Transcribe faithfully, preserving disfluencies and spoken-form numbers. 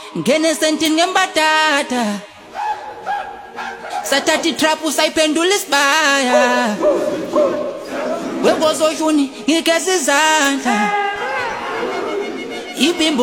ngene sentini ngembatata sathatha itrap usayiphendula isibaya wengozoshuni ngigeza izandla ibimbo